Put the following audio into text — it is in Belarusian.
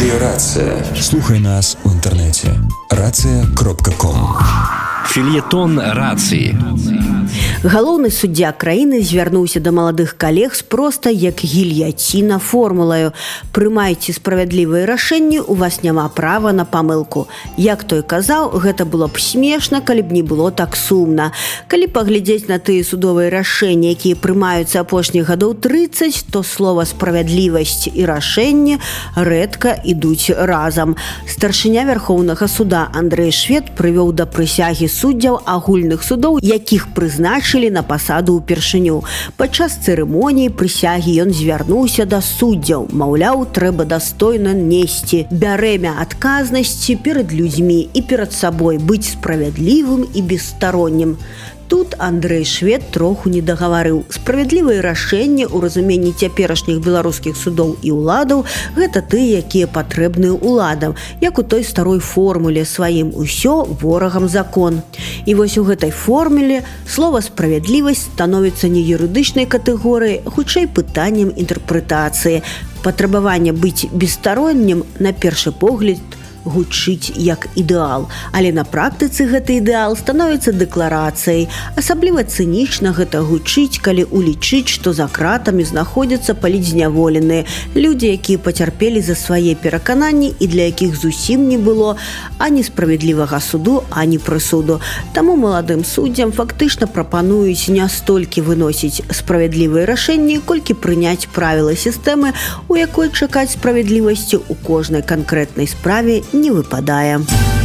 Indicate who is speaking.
Speaker 1: Радиорация. Слухай нас в интернете. Рация.ком.
Speaker 2: Фельетон рацыі.
Speaker 3: Галоўны суддзя краіны звярнуўся да маладых калег з проста як гільяціна формулаю: прымайце справядлівыя рашэнні, у вас няма права на памылку. Як той казаў, гэта было б смешна, калі б не было так сумна. Калі паглядзець на тыя судовыя рашэнні, якія прымаюцца апошніх гадоў 30, то слова справядлівасць і рашэнне рэдка ідуць разам. Старшыня Вярхоўнага суда Андрэй Швед прывёў да прысягі суддзяў агульных судоў, якіх прызначылі на пасаду ўпершыню. Падчас цырымоніі прысягі ён звярнуўся да суддзяў. Маўляў, трэба дастойна несці бярэмя адказнасці перад людзьмі і перад сабой, быць справядлівым і бесстароннім. Тут Андрэй Швед троху не дагаварыў. Справядлівыя рашэнні ў разуменні цяперашніх беларускіх судоў і ўладаў – гэта тыя, якія патрэбныя ўладам, як у той старой формуле сваім «усё ворагам закон». І вось у гэтай формуле слова «справядлівасць» становіцца не юрыдычнай катэгорыяй, хутчэй пытаннем інтэрпрэтацыі. Патрабаванне быць бесстароннім на першы погляд гучыць як ідэал, але на практыцы гэты ідэал становіцца дэкларацыяй. Асабліва цынічна гэта гучыць, калі улічыць, што за кратамі знаходзяцца палітзняволеныя людзі, якія пацярпелі за свае перакананні і для якіх зусім не было ані справядлівага суду, ані прысуду. Таму маладым суддзям фактычна прапануюць не столькі выносіць справядлівыя рашэнні, колькі прыняць правілы сістэмы, у якой чакаць справядлівасці ў кожнай канкрэтнай справе не выпадае.